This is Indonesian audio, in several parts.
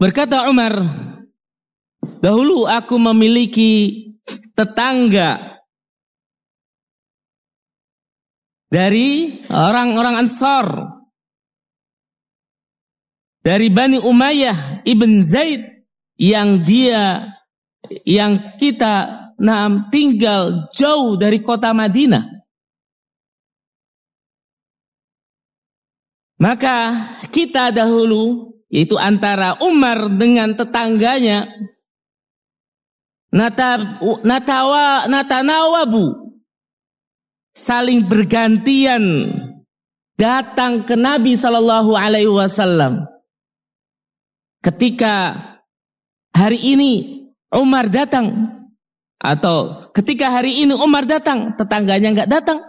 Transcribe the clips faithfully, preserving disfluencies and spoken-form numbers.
Berkata Umar, dahulu aku memiliki tetangga dari orang-orang Ansar, dari Bani Umayyah ibn Zaid, yang dia yang kita nah, tinggal jauh dari kota Madinah. Maka kita dahulu, yaitu antara Umar dengan tetangganya, nata, natawa, natanawabu, saling bergantian datang ke Nabi Sallallahu Alaihi Wasallam. Ketika hari ini Umar datang, atau ketika hari ini Umar datang, tetangganya nggak datang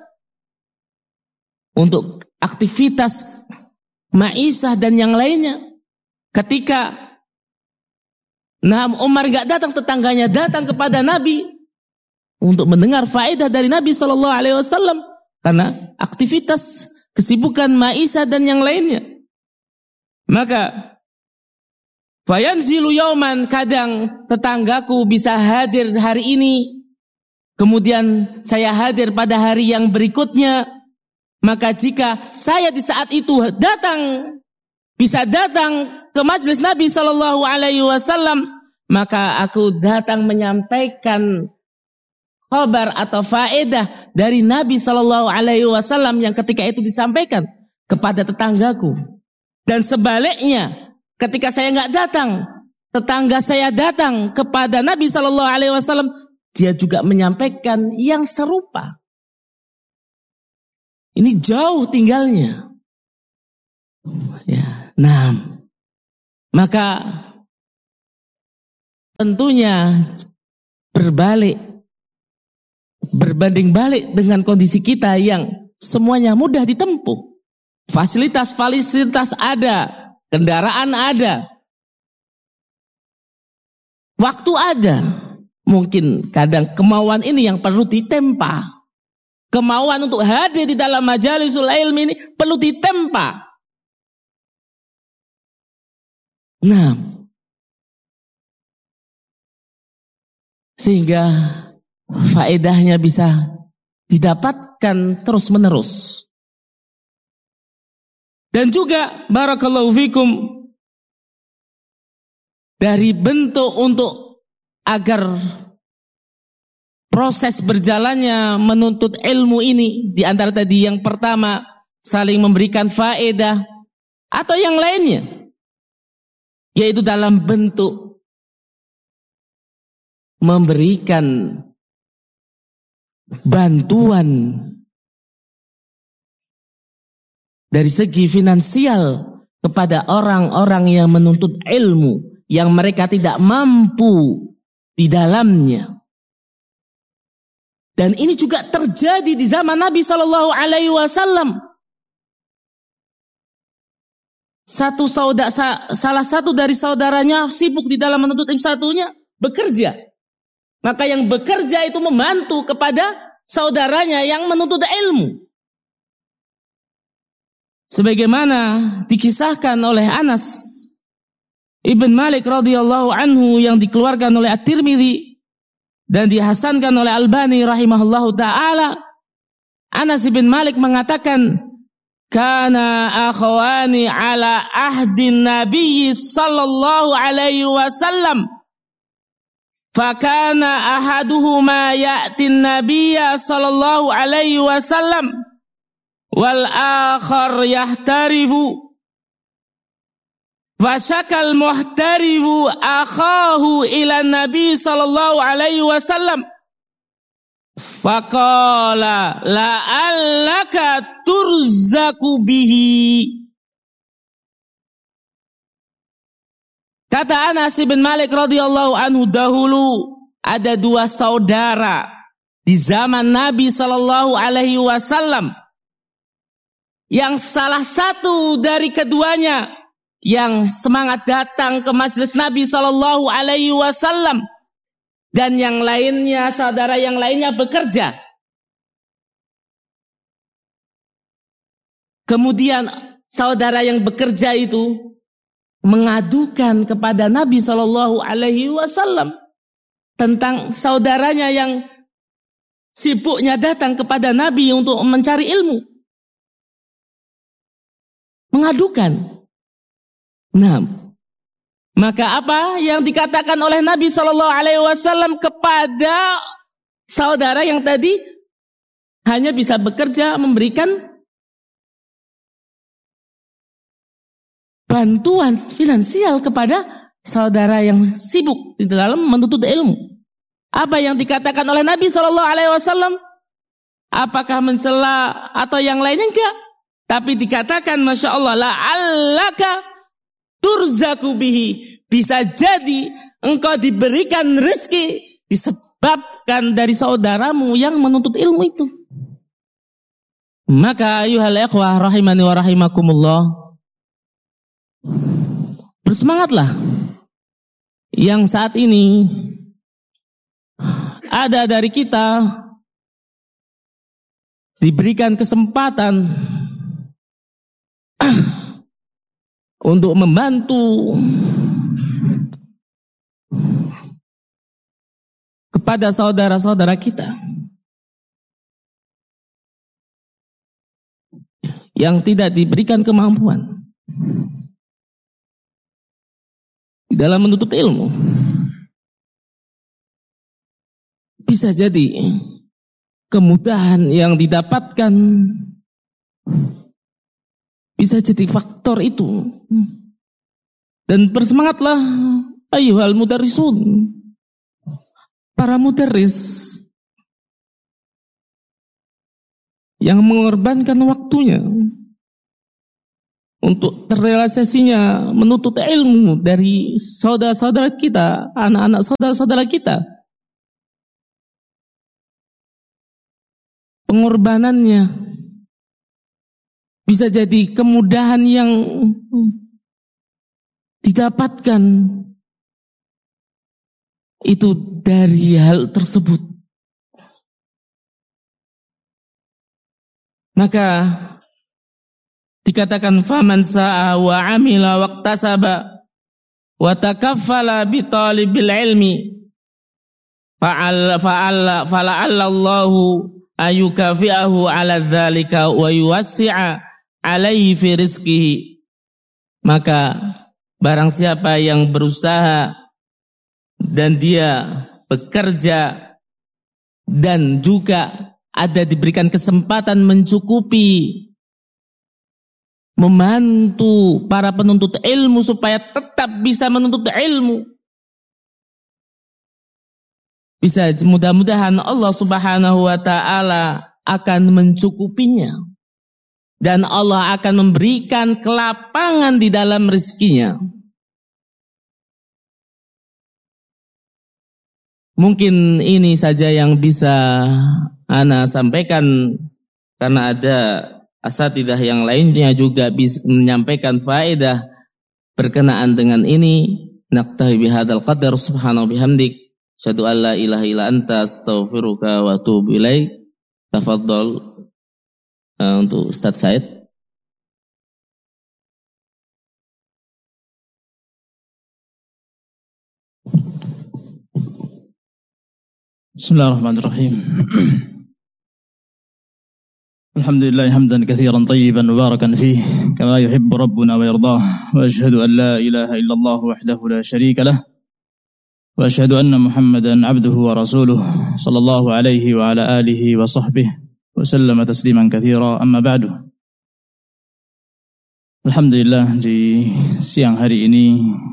untuk aktivitas maisah dan yang lainnya. Ketika nah Umar nggak datang, tetangganya datang kepada Nabi untuk mendengar faedah dari Nabi Sallallahu Alaihi Wasallam karena aktivitas kesibukan maisah dan yang lainnya. Maka fayanzilu yauman, kadang tetanggaku bisa hadir hari ini, kemudian saya hadir pada hari yang berikutnya. Maka jika saya di saat itu datang, bisa datang ke majelis Nabi Sallallahu Alaihi Wasallam, maka aku datang menyampaikan kabar atau faedah dari Nabi Sallallahu Alaihi Wasallam yang ketika itu disampaikan kepada tetanggaku. Dan sebaliknya, ketika saya nggak datang, tetangga saya datang kepada Nabi Sallallahu Alaihi Wasallam, dia juga menyampaikan yang serupa. Ini jauh tinggalnya. Ya, nah, maka tentunya berbalik, berbanding balik dengan kondisi kita yang semuanya mudah ditempuh. Fasilitas-fasilitas ada, kendaraan ada, waktu ada. Mungkin kadang kemauan ini yang perlu ditempa. Kemauan untuk hadir di dalam majalisul ilmi ini perlu ditempa. Nah, sehingga faedahnya bisa didapatkan terus menerus. Dan juga barakallahu fikum, dari bentuk untuk agar proses berjalannya menuntut ilmu ini, di antara tadi yang pertama saling memberikan faedah atau yang lainnya, yaitu dalam bentuk memberikan bantuan dari segi finansial kepada orang-orang yang menuntut ilmu yang mereka tidak mampu di dalamnya. Dan ini juga terjadi di zaman Nabi Sallallahu Alaihi Wasallam. Satu saudara, salah satu dari saudaranya sibuk di dalam menuntut ilmu, satunya bekerja. Maka yang bekerja itu membantu kepada saudaranya yang menuntut ilmu. Sebagaimana dikisahkan oleh Anas ibn Malik radhiyallahu anhu yang dikeluarkan oleh At-Tirmidzi dan dihasankan oleh Albani rahimahullahu ta'ala. Anas bin Malik mengatakan, kana akhwani ala ahdin Nabi sallallahu alaihi wasallam, fakana ahaduhuma ya'tin Nabiyya sallallahu alaihi wasallam wal akhar yahtaribu, Fashakal muhtaribu akhahu ila Nabi sallallahu alaihi wasallam. Faqala la'allaka turzaku bihi. Kata Anas bin Malik radhiyallahu anhu, dahulu ada dua saudara di zaman Nabi sallallahu alaihi wasallam, yang salah satu dari keduanya yang semangat datang ke majelis Nabi Sallallahu Alaihi Wasallam, dan yang lainnya, saudara yang lainnya bekerja. Kemudian saudara yang bekerja itu mengadukan kepada Nabi Shallallahu Alaihi Wasallam tentang saudaranya yang sibuknya datang kepada Nabi untuk mencari ilmu. Mengadukan. Nah, maka apa yang dikatakan oleh Nabi Shallallahu Alaihi Wasallam kepada saudara yang tadi hanya bisa bekerja memberikan bantuan finansial kepada saudara yang sibuk di dalam menuntut ilmu. Apa yang dikatakan oleh Nabi Shallallahu Alaihi Wasallam? Apakah mencela atau yang lainnya? Enggak. Tapi dikatakan, masya Allah, la'allaka turzaku bihi. Bisa jadi engkau diberikan rezeki disebabkan dari saudaramu yang menuntut ilmu itu. Maka ayuhal ikhwah rahimani wa rahimakumullah, bersemangatlah. Yang saat ini ada dari kita diberikan kesempatan untuk membantu kepada saudara-saudara kita yang tidak diberikan kemampuan di dalam menuntut ilmu. Bisa jadi kemudahan yang didapatkan bisa jadi faktor itu. Dan bersemangatlah ayyuhal mudarrisun, para mudarris yang mengorbankan waktunya untuk terrealisasinya menuntut ilmu dari saudara-saudara kita, anak-anak saudara-saudara kita. Pengorbanannya bisa jadi kemudahan yang didapatkan itu dari hal tersebut. Maka dikatakan faman sa'a wa amila waqtasaba wa takaffala bi talibil ilmi fa'alla fa'alla fala'alla Allahu ayukafi'ahu ala dzalika wa yuwassi'a alaihi fi rizqihi. Maka barang siapa yang berusaha dan dia bekerja dan juga ada diberikan kesempatan mencukupi, membantu para penuntut ilmu supaya tetap bisa menuntut ilmu, bisa mudah-mudahan Allah Subhanahu wa ta'ala akan mencukupinya dan Allah akan memberikan kelapangan di dalam rezekinya. Mungkin ini saja yang bisa ana sampaikan, karena ada asatidah yang lainnya juga bisa menyampaikan faedah berkenaan dengan ini. Naktahi bihadzal qadar, subhanahu bihamdik, asyhadu an la ilaha illa anta, astaghfiruka wa atubu ilaik. Tafadhol uh, untuk Ustaz Said. Bismillahirrahmanirrahim. Alhamdulillah hamdan katsiran tayyiban mubarakan fihi kama yuhibbu rabbuna wa yardah, wa asyhadu an la ilaha illallah wahdahu la syarika lah, wa asyhadu anna Muhammadan abduhu wa rasuluh sallallahu alaihi wa ala alihi wa sahbihi wa sallama tasliman katsira, amma ba'du. Alhamdulillah, di siang hari ini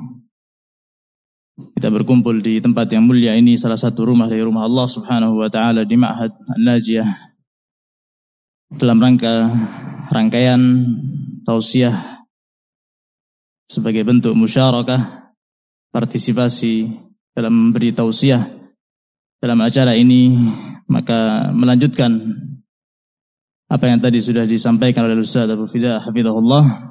kita berkumpul di tempat yang mulia ini, salah satu rumah dari rumah Allah Subhanahu wa taala di Ma'had An-Najiyah, dalam rangka rangkaian tausiah sebagai bentuk musyarakah, partisipasi dalam memberi tausiah dalam acara ini. Maka melanjutkan apa yang tadi sudah disampaikan oleh Ustaz Abu Fida hafizahullah,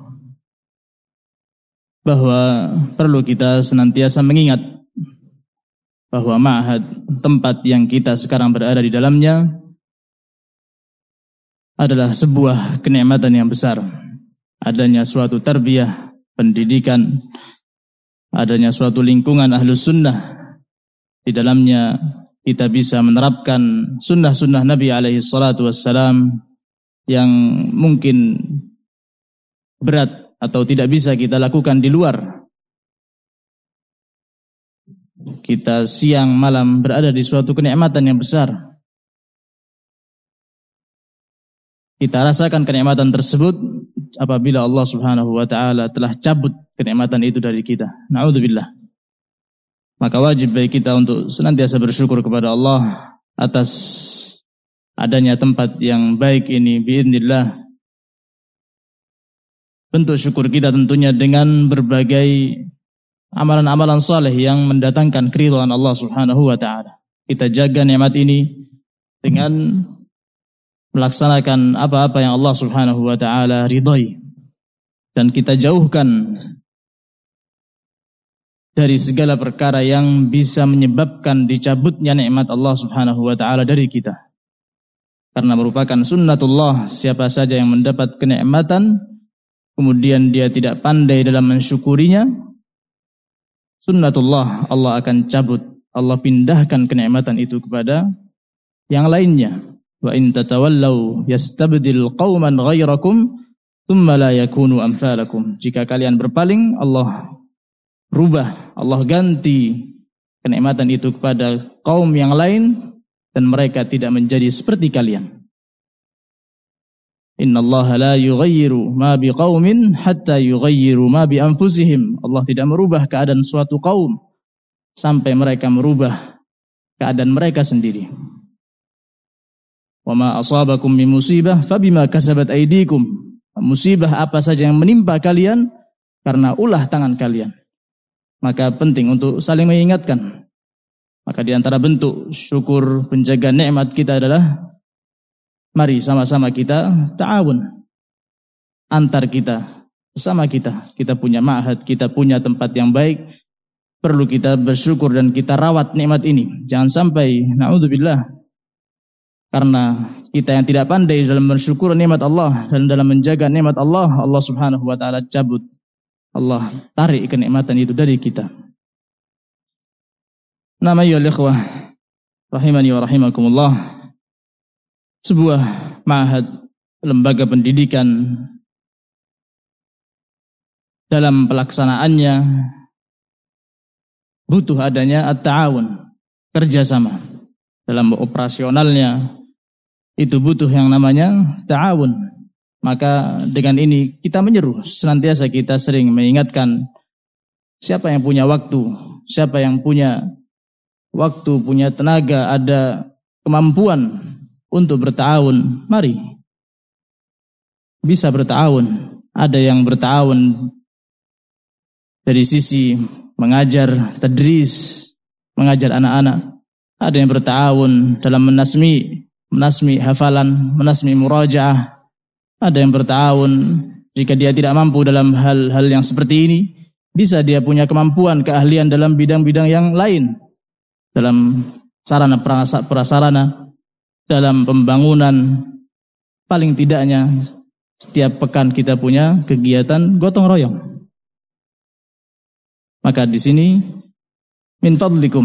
bahwa perlu kita senantiasa mengingat bahwa ma'had, tempat yang kita sekarang berada di dalamnya, adalah sebuah kenikmatan yang besar. Adanya suatu tarbiyah, pendidikan adanya suatu lingkungan ahlus sunnah. Di dalamnya kita bisa menerapkan sunnah-sunnah Nabi alaihi salatu wassalam yang mungkin berat atau tidak bisa kita lakukan di luar. Kita siang malam berada di suatu kenikmatan yang besar. Kita rasakan kenikmatan tersebut apabila Allah Subhanahu wa taala telah cabut kenikmatan itu dari kita. Na'udzubillah. Maka wajib bagi kita untuk senantiasa bersyukur kepada Allah atas adanya tempat yang baik ini biidznillah. Bentuk syukur kita tentunya dengan berbagai amalan-amalan saleh yang mendatangkan keridhaan Allah Subhanahu wa taala. Kita jaga nikmat ini dengan melaksanakan apa-apa yang Allah Subhanahu wa taala ridhai, dan kita jauhkan dari segala perkara yang bisa menyebabkan dicabutnya nikmat Allah Subhanahu wa taala dari kita. Karena merupakan sunnatullah, siapa saja yang mendapat kenikmatan kemudian dia tidak pandai dalam mensyukurinya, sunnatullah, Allah akan cabut, Allah pindahkan kenikmatan itu kepada yang lainnya. Wa in tatawallaw yastabdil qauman ghairakum thumma la yakunu amsalakum. Jika kalian berpaling, Allah rubah, Allah ganti kenikmatan itu kepada kaum yang lain dan mereka tidak menjadi seperti kalian. Innallaha la yughayyiru ma biqaumin hatta yughayyiru ma bi anfusihim. Allah tidak merubah keadaan suatu kaum sampai mereka merubah keadaan mereka sendiri. Wa ma asabakum min musibah fabima kasabat aydikum. Musibah apa saja yang menimpa kalian karena ulah tangan kalian. Maka penting untuk saling mengingatkan. Maka di antara bentuk syukur penjaga nikmat kita adalah mari sama-sama kita ta'awun antar kita, sama kita. Kita punya ma'had, kita punya tempat yang baik. Perlu kita bersyukur dan kita rawat nikmat ini. Jangan sampai na'udzubillah, karena kita yang tidak pandai dalam bersyukur nikmat Allah dan dalam menjaga nikmat Allah, Allah Subhanahu wa taala cabut, Allah tarik kenikmatan itu dari kita. Nama ya ikhwah rahimani wa rahimakumullah, sebuah ma'had, lembaga pendidikan, dalam pelaksanaannya butuh adanya at-ta'awun, kerjasama. Dalam operasionalnya itu butuh yang namanya ta'awun. Maka dengan ini kita menyeru, senantiasa kita sering mengingatkan siapa yang punya waktu, siapa yang punya waktu, punya tenaga, ada kemampuan untuk berta'awun, mari bisa berta'awun. Ada yang berta'awun dari sisi mengajar tadris, mengajar anak-anak. Ada yang berta'awun dalam menasmi, menasmi hafalan, menasmi murajaah. Ada yang berta'awun jika dia tidak mampu dalam hal-hal yang seperti ini, bisa dia punya kemampuan, keahlian dalam bidang-bidang yang lain, dalam sarana prasarana, dalam pembangunan. Paling tidaknya setiap pekan kita punya kegiatan gotong royong. Maka di sini min fadlikum,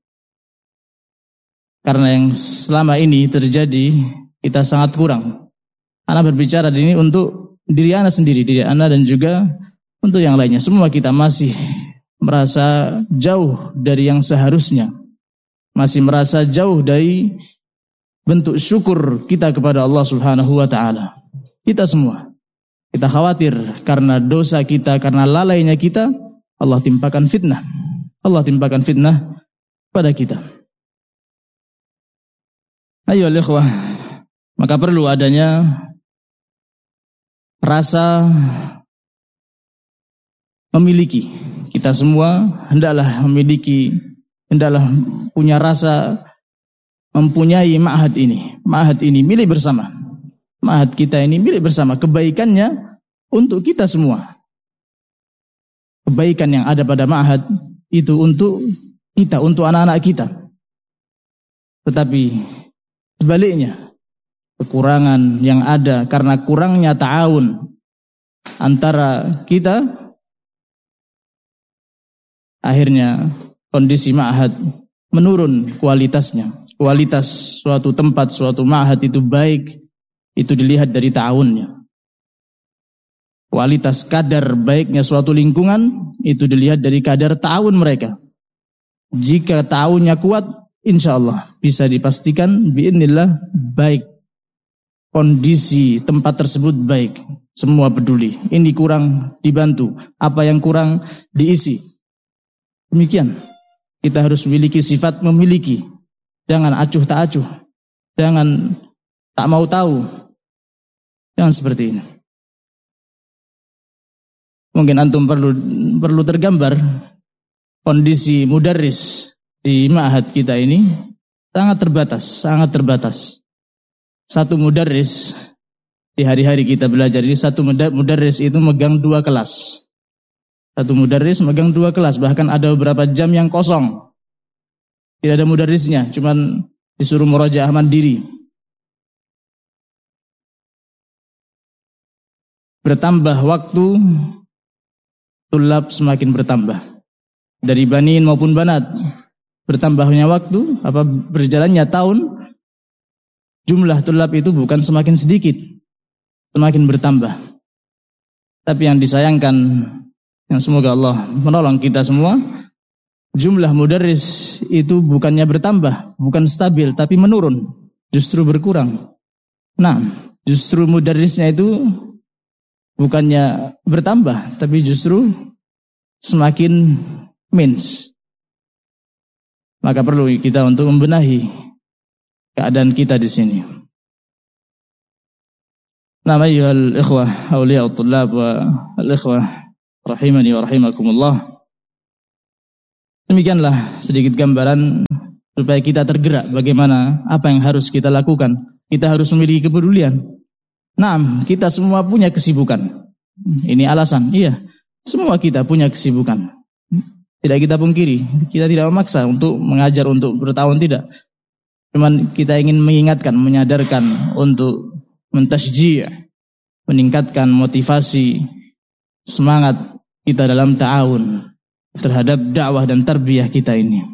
karena yang selama ini terjadi kita sangat kurang. Ana berbicara di ini untuk diri ana sendiri, diri ana dan juga untuk yang lainnya. Semua kita masih merasa jauh dari yang seharusnya, masih merasa jauh dari bentuk syukur kita kepada Allah Subhanahu wa taala. Kita semua, kita khawatir karena dosa kita, karena lalainya kita, Allah timpakan fitnah. Allah timpakan fitnah pada kita. Ayo ikhwah, maka perlu adanya rasa memiliki. Kita semua hendaklah memiliki, hendaklah punya rasa mempunyai ma'had ini. Ma'had ini milik bersama. Ma'had kita ini milik bersama. Kebaikannya untuk kita semua. Kebaikan yang ada pada ma'had itu untuk kita, untuk anak-anak kita. Tetapi sebaliknya, kekurangan yang ada karena kurangnya ta'awun antara kita akhirnya kondisi ma'had menurun kualitasnya. Kualitas suatu tempat, suatu ma'had itu baik, itu dilihat dari ta'awunnya. Kualitas kadar baiknya suatu lingkungan itu dilihat dari kadar ta'awun mereka. Jika ta'awunnya kuat, insya Allah bisa dipastikan biidznillah baik. Kondisi tempat tersebut baik. Semua peduli. Ini kurang dibantu. Apa yang kurang diisi. Demikian. Kita harus memiliki sifat memiliki. Jangan acuh tak acuh. Jangan tak mau tahu. Jangan seperti ini. Mungkin antum perlu perlu tergambar kondisi mudarris di ma'had kita ini sangat terbatas, sangat terbatas. Satu mudarris di hari-hari kita belajar ini, satu mudarris itu megang dua kelas. Satu mudarris megang dua kelas, bahkan ada beberapa jam yang kosong. Tidak ada mudarrisnya, cuman disuruh murajaah mandiri. Bertambah waktu, tulab semakin bertambah. Dari banin maupun banat. Bertambahnya waktu, apa berjalannya tahun, jumlah tulab itu bukan semakin sedikit, semakin bertambah. Tapi yang disayangkan, yang semoga Allah menolong kita semua, jumlah mudarris itu bukannya bertambah, bukan stabil, tapi menurun, justru berkurang. Nah, justru mudarrisnya itu bukannya bertambah, tapi justru semakin mins. Maka perlu kita untuk membenahi keadaan kita di sini. Nah, ayyuhal ikhwah, awliya at-tullab wa al-ikhwah rahimani wa rahimakumullah. Demikianlah sedikit gambaran supaya kita tergerak bagaimana apa yang harus kita lakukan. Kita harus memiliki kepedulian. Nah, kita semua punya kesibukan. Ini alasan, iya. Semua kita punya kesibukan. Tidak kita pungkiri. Kita tidak memaksa untuk mengajar, untuk bertahun, tidak. Cuman kita ingin mengingatkan, menyadarkan untuk mentasjih, meningkatkan motivasi, semangat kita dalam ta'awun terhadap dakwah dan tarbiyah kita ini.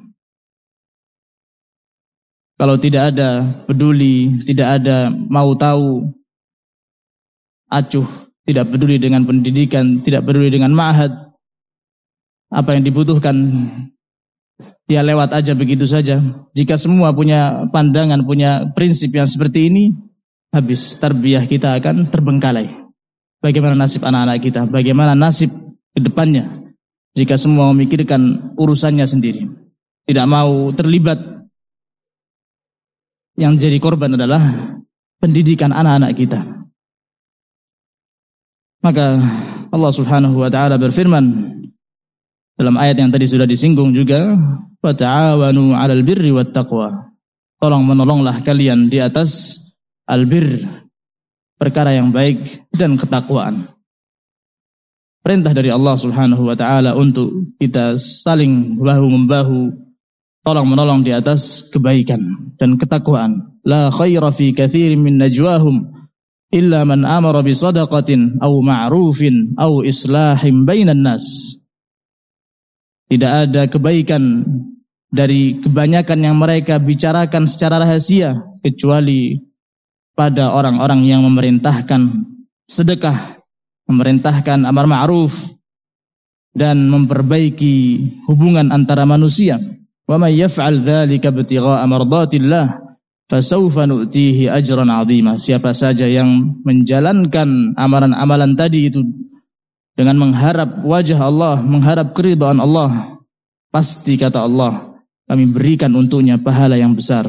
Kalau tidak ada peduli, tidak ada mau tahu, acuh, tidak peduli dengan pendidikan, tidak peduli dengan ma'had, apa yang dibutuhkan dia lewat aja begitu saja. Jika semua punya pandangan, punya prinsip yang seperti ini, habis tarbiyah kita akan terbengkalai. Bagaimana nasib anak-anak kita, bagaimana nasib ke depannya jika semua memikirkan urusannya sendiri, tidak mau terlibat. Yang jadi korban adalah pendidikan anak-anak kita. Maka Allah Subhanahu wa taala berfirman dalam ayat yang tadi sudah disinggung juga, wa ta'awanu 'alal birri wat taqwa. Tolong menolonglah kalian di atas al-birr, perkara yang baik dan ketakwaan. Perintah dari Allah Subhanahu wa taala untuk kita saling bahu membahu, tolong menolong di atas kebaikan dan ketakwaan. La khaira fi katsirin min najwahum illa man amara bi shadaqatin aw ma'rufin aw islahin bainan nas. Tidak ada kebaikan dari kebanyakan yang mereka bicarakan secara rahasia kecuali pada orang-orang yang memerintahkan sedekah, memerintahkan amar ma'ruf dan memperbaiki hubungan antara manusia. Wa may yaf'al dzalika ibtigha'a mardatillah fasawfa nu'tihi ajran 'azima. Siapa saja yang menjalankan amalan-amalan tadi itu dengan mengharap wajah Allah, mengharap keridhaan Allah, pasti kata Allah, kami berikan untuknya pahala yang besar.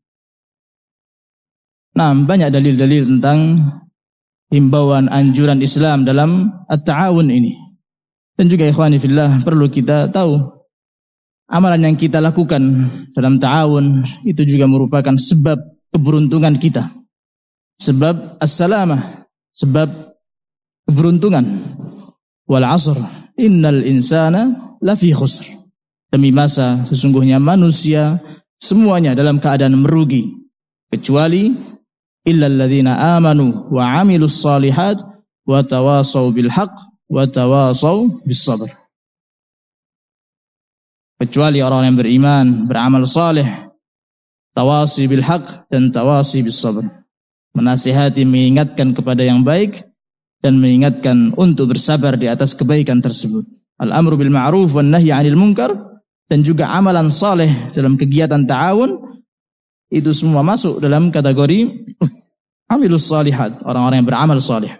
Nah, banyak dalil-dalil tentang himbauan anjuran Islam dalam at-ta'awun ini. Dan juga ikhwani fillah, perlu kita tahu amalan yang kita lakukan dalam ta'awun itu juga merupakan sebab keberuntungan kita. Sebab as-salamah, sebab keberuntungan. Wal 'asr innal insana lafi khusr. Demi masa sesungguhnya manusia semuanya dalam keadaan merugi kecuali illal ladzina amanu wa 'amilus shalihat wa tawasaw bil haqq wa tawasaw bis sabr. kecuali orang yang beriman, beramal saleh, tawasi bil haq dan tawasi bis sabr. Menasihati, mengingatkan kepada yang baik dan mengingatkan untuk bersabar di atas kebaikan tersebut. Al-amru bil ma'ruf wan nahyi 'anil munkar, dan juga amalan saleh dalam kegiatan ta'awun, itu semua masuk dalam kategori amilus salihat, orang-orang yang beramal saleh.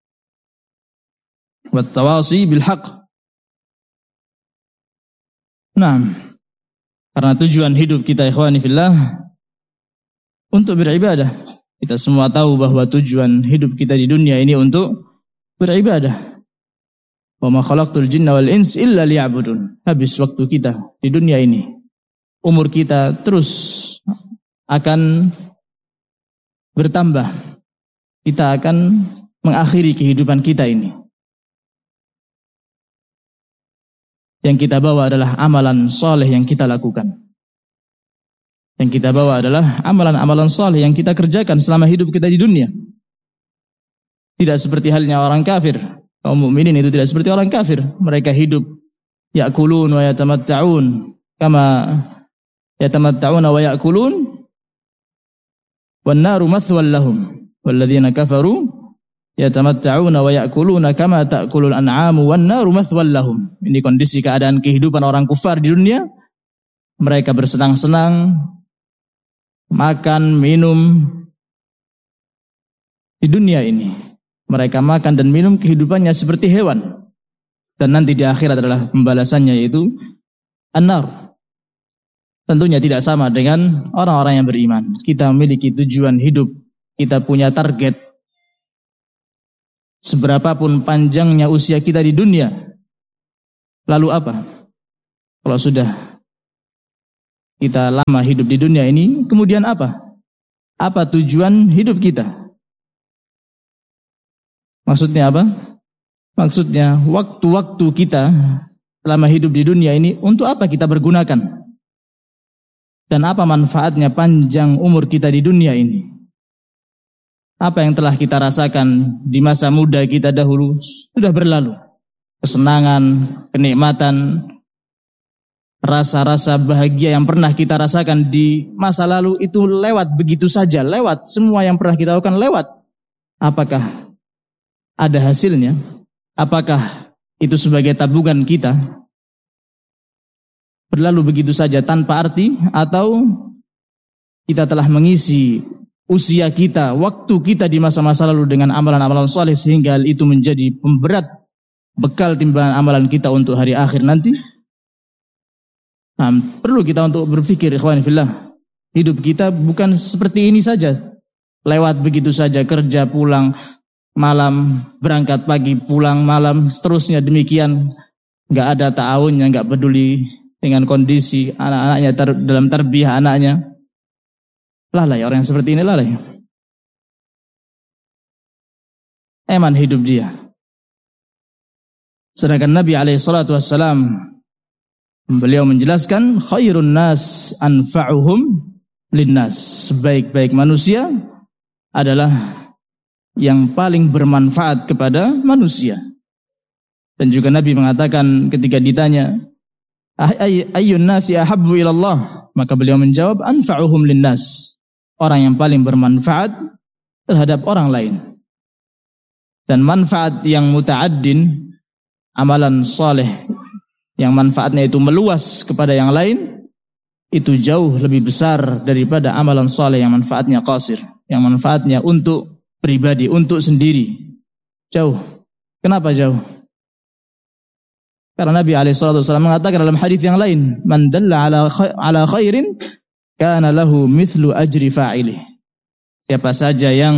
Wat tawasi bil haq. Nah, karena tujuan hidup kita ikhwani fillah untuk beribadah. Kita semua tahu bahwa tujuan hidup kita di dunia ini untuk beribadah. Wa ma khalaqtul jinna wal ins illa liya'budun. Habis waktu kita di dunia ini, umur kita terus akan bertambah. Kita akan mengakhiri kehidupan kita ini. Yang kita bawa adalah amalan soleh yang kita lakukan. Yang kita bawa adalah amalan-amalan soleh yang kita kerjakan selama hidup kita di dunia. Tidak seperti halnya orang kafir. Kaum mukminin itu tidak seperti orang kafir. Mereka hidup ya'kulun wa yatamatta'un kama yatamatta'una wa ya'kulun wan naru mathwal lahum walladzina kafaru yatamatta'una wa ya'kuluna kama ta'kulul an'amu wan naru mathwal lahum. Ini kondisi keadaan kehidupan orang kufar di dunia. Mereka bersenang-senang, makan, minum di dunia ini. Mereka makan dan minum kehidupannya seperti hewan. Dan nanti di akhirat adalah pembalasannya, yaitu an-nar. Tentunya tidak sama dengan orang-orang yang beriman. Kita memiliki tujuan hidup. Kita punya target. Seberapapun panjangnya usia kita di dunia. Lalu apa? Kalau sudah kita lama hidup di dunia ini, kemudian apa? Apa tujuan hidup kita? Maksudnya apa? Maksudnya waktu-waktu kita selama hidup di dunia ini untuk apa kita bergunakan? Dan apa manfaatnya panjang umur kita di dunia ini? Apa yang telah kita rasakan di masa muda kita dahulu sudah berlalu. Kesenangan, kenikmatan, rasa-rasa bahagia yang pernah kita rasakan di masa lalu itu lewat begitu saja, lewat. Semua yang pernah kita lakukan lewat. Apakah ada hasilnya? Apakah itu sebagai tabungan kita? Berlalu begitu saja tanpa arti, atau kita telah mengisi usia kita, waktu kita di masa-masa lalu dengan amalan-amalan soleh sehingga itu menjadi pemberat bekal timbangan amalan kita untuk hari akhir nanti? Nah, perlu kita untuk berpikir ikhwan fillah. Hidup kita bukan seperti ini saja. Lewat begitu saja, kerja pulang malam, berangkat pagi, pulang malam, seterusnya demikian. Enggak ada ta'awunnya, enggak peduli dengan kondisi anak-anaknya ter, dalam tarbiyah anaknya. Lalai, orang yang seperti ini lalai. Eman hidup dia. Sedangkan Nabi alaihi salatu wassalam, beliau menjelaskan khairun nas anfa'uhum linnas. Sebaik-baik manusia adalah yang paling bermanfaat kepada manusia. Dan juga Nabi mengatakan ketika ditanya, ayyun nasi ahabbu ilallah, maka beliau menjawab anfa'uhum linnas. Orang yang paling bermanfaat terhadap orang lain. Dan manfaat yang muta'addin, amalan soleh yang manfaatnya itu meluas kepada yang lain, itu jauh lebih besar daripada amalan soleh yang manfaatnya qasir, yang manfaatnya untuk pribadi, untuk sendiri. Jauh. Kenapa jauh? Karena Nabi alaihi salatu wasallam mengatakan dalam hadis yang lain, man dalla ala ala khairin kana lahu mithlu ajri fa'ilih. Siapa saja yang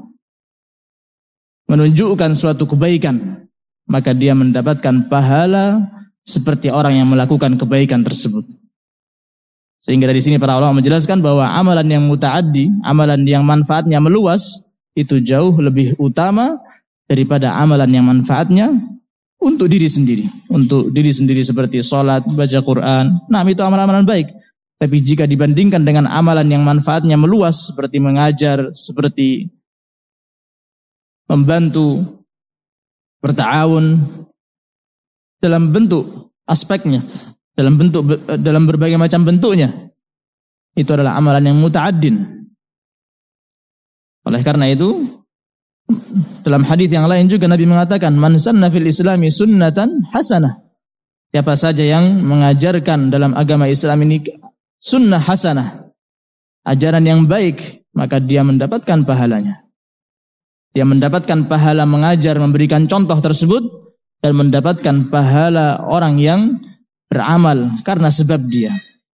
menunjukkan suatu kebaikan, maka dia mendapatkan pahala seperti orang yang melakukan kebaikan tersebut. Sehingga dari sini para ulama menjelaskan bahwa amalan yang muta'addi, amalan yang manfaatnya meluas, itu jauh lebih utama daripada amalan yang manfaatnya untuk diri sendiri. Untuk diri sendiri seperti sholat, baca Quran. Nah, itu amalan-amalan baik. Tapi jika dibandingkan dengan amalan yang manfaatnya meluas, seperti mengajar, seperti membantu, berta'awun, dalam bentuk aspeknya, dalam bentuk dalam berbagai macam bentuknya. Itu adalah amalan yang muta'addin. Oleh karena itu, dalam hadis yang lain juga Nabi mengatakan, man sanna fil islami sunnatan hasanah. Siapa saja yang mengajarkan dalam agama Islam ini sunnah hasanah, ajaran yang baik, maka dia mendapatkan pahalanya. Dia mendapatkan pahala mengajar, memberikan contoh tersebut, dan mendapatkan pahala orang yang beramal karena sebab dia.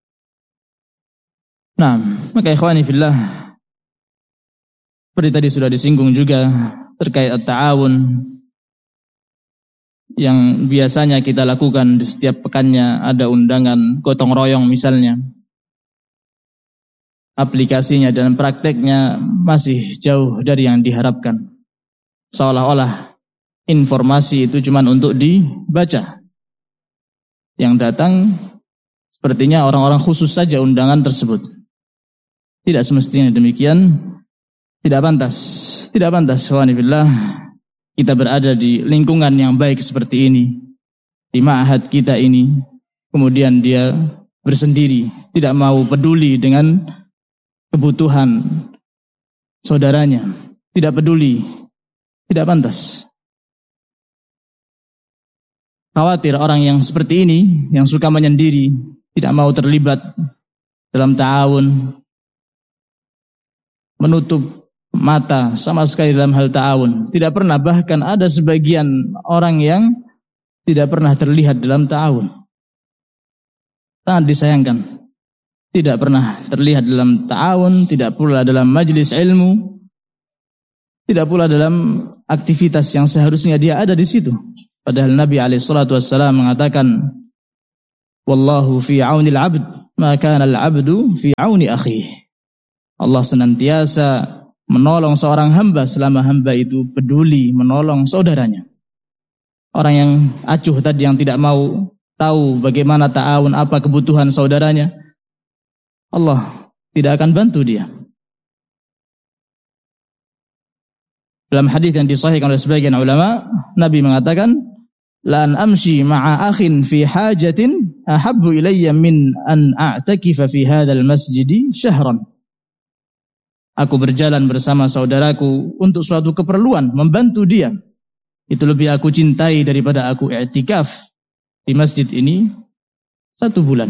Nah, maka ikhwani fillah, seperti tadi sudah disinggung juga terkait at-ta'awun yang biasanya kita lakukan di setiap pekannya, ada undangan gotong royong misalnya. Aplikasinya dan prakteknya masih jauh dari yang diharapkan. Seolah-olah informasi itu cuma untuk dibaca. Yang datang sepertinya orang-orang khusus saja undangan tersebut. Tidak semestinya demikian. Tidak pantas, tidak pantas subhanallah kita berada di lingkungan yang baik seperti ini, di ma'had kita ini, kemudian dia bersendiri, tidak mau peduli dengan kebutuhan saudaranya, tidak peduli, tidak pantas. Khawatir orang yang seperti ini, yang suka menyendiri, tidak mau terlibat dalam ta'awun, menutup mata sama sekali dalam hal ta'awun. Tidak pernah, bahkan ada sebagian orang yang tidak pernah terlihat dalam ta'awun. Sangat disayangkan. Tidak pernah terlihat dalam ta'awun, tidak pula dalam majlis ilmu, tidak pula dalam aktivitas yang seharusnya dia ada di situ. Padahal Nabi alaihi salatu wassalam mengatakan, wallahu fi aunil abd, ma kana al-abdu fi auni akhihi. Allah senantiasa menolong seorang hamba selama hamba itu peduli menolong saudaranya. Orang yang acuh tadi, yang tidak mau tahu bagaimana ta'awun, apa kebutuhan saudaranya, Allah tidak akan bantu dia. Dalam hadis yang disahihkan oleh sebagian ulama, Nabi mengatakan, la an amshi ma'a akhin fi hajatin ahabbu ilayya min an a'takifa fi hadzal masjidi syahran. Aku berjalan bersama saudaraku untuk suatu keperluan, membantu dia. Itu lebih aku cintai daripada aku i'tikaf di masjid ini satu bulan.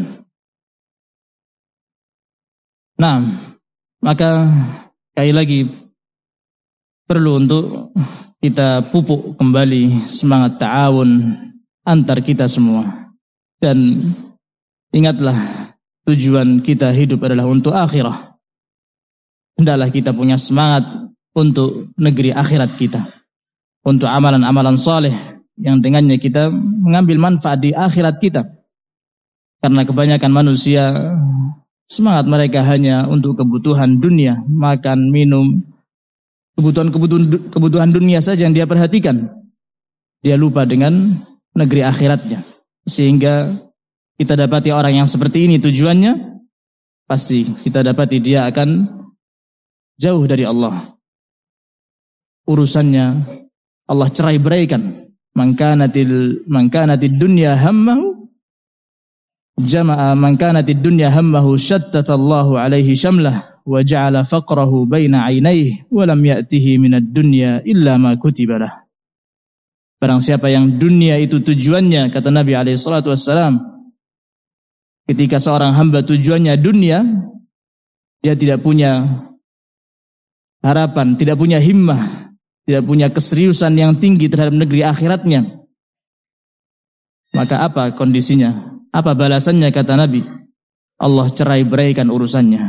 Nah, maka sekali lagi perlu untuk kita pupuk kembali semangat ta'awun antar kita semua. Dan ingatlah, tujuan kita hidup adalah untuk akhirah. Hendaklah kita punya semangat untuk negeri akhirat kita, untuk amalan-amalan saleh yang dengannya kita mengambil manfaat di akhirat kita. Karena kebanyakan manusia semangat mereka hanya untuk kebutuhan dunia, makan, minum, kebutuhan-kebutuhan kebutuhan dunia saja yang dia perhatikan. Dia lupa dengan negeri akhiratnya. Sehingga kita dapati orang yang seperti ini tujuannya, pasti kita dapati dia akan jauh dari Allah. Urusannya Allah cerai beraikan. Man kanatil man kanatid dunya hammahu jama'a man kanatid dunya hammahu shattata Allahu alaihi syamlah wa ja'ala faqrahu baina 'ainaihi wa lam ya'tihi minad dunya illa ma kutiba lah. Barang siapa yang dunia itu tujuannya, kata Nabi alaihi salatu wassalam, ketika seorang hamba tujuannya dunia, dia tidak punya harapan, tidak punya himmah, tidak punya keseriusan yang tinggi terhadap negeri akhiratnya. Maka apa kondisinya? Apa balasannya, kata Nabi? Allah cerai beraikan urusannya.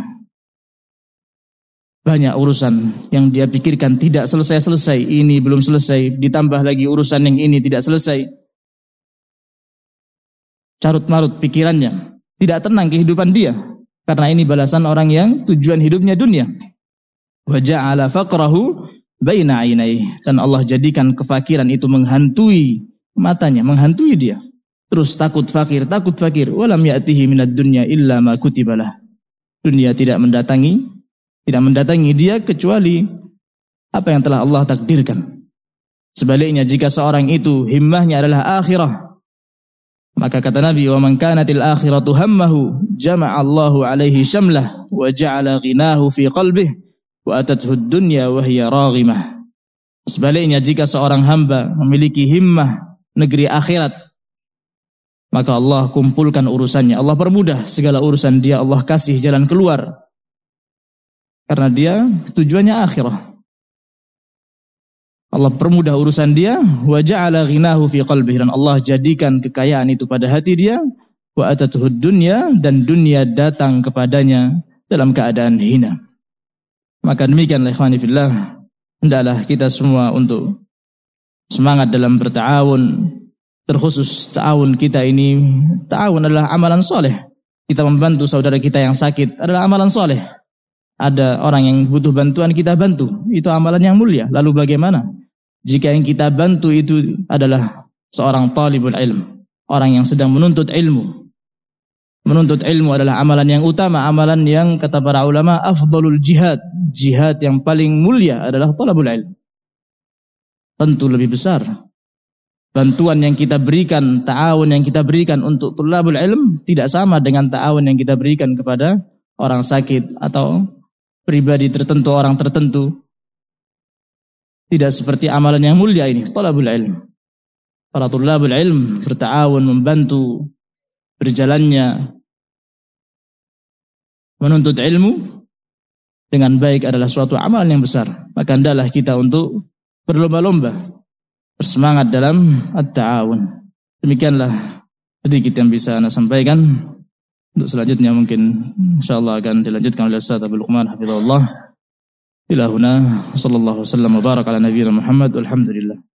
Banyak urusan yang dia pikirkan tidak selesai-selesai. Ini belum selesai, ditambah lagi urusan yang ini tidak selesai. Carut-marut pikirannya, tidak tenang kehidupan dia. Karena ini balasan orang yang tujuan hidupnya dunia. Wa ja'ala faqrahu baina 'ainaihi, dan Allah jadikan kefakiran itu menghantui matanya, menghantui dia. Terus takut fakir, takut fakir. Wa lam ya'tihi minad dunya illa ma kutibalah. Dunia tidak mendatangi, tidak mendatangi dia kecuali apa yang telah Allah takdirkan. Sebaliknya, jika seorang itu himmahnya adalah akhirah, Maka kata Nabi, "Wa man kanatil akhiratu hammahu, jama'a Allahu alaihi syamlah wa ja'ala ghinahu fi qalbihi wa atathu ad-dunya wa hiya raghimah." Sebaliknya, jika seorang hamba memiliki himmah negeri akhirat, maka Allah kumpulkan urusannya, Allah permudah segala urusan dia, Allah kasih jalan keluar. Karena dia tujuannya akhirah. Allah permudah urusan dia, wa ja'ala ghinahu fi qalbihi, dan Allah jadikan kekayaan itu pada hati dia, wa atathu dunya, dan dunia datang kepadanya dalam keadaan hina. Maka demikianlah ikhwani fillah, hendaklah kita semua untuk semangat dalam berta'awun, terkhusus ta'awun kita ini. Ta'awun adalah amalan soleh. Kita membantu saudara kita yang sakit adalah amalan soleh. Ada orang yang butuh bantuan, kita bantu, itu amalan yang mulia. Lalu bagaimana jika yang kita bantu itu adalah seorang talibul ilm, orang yang sedang menuntut ilmu? Menuntut ilmu adalah amalan yang utama, amalan yang kata para ulama afdalul jihad. Jihad yang paling mulia adalah talabul ilm. Tentu lebih besar bantuan yang kita berikan, ta'awun yang kita berikan untuk talabul ilm tidak sama dengan ta'awun yang kita berikan kepada orang sakit atau pribadi tertentu, orang tertentu. Tidak seperti amalan yang mulia ini, talabul ilm. Para talabul ilm berta'awun, membantu berjalannya menuntut ilmu dengan baik adalah suatu amalan yang besar. Maka hendaklah kita untuk berlomba-lomba, bersemangat dalam at-ta'awun. Demikianlah sedikit yang bisa Anda sampaikan. Untuk selanjutnya mungkin insyaallah akan dilanjutkan oleh Ustaz Abdul Luqman hafizahullah. Ila huna sallallahu wasallam wa baraka ala nabiyina Muhammad walhamdulillah.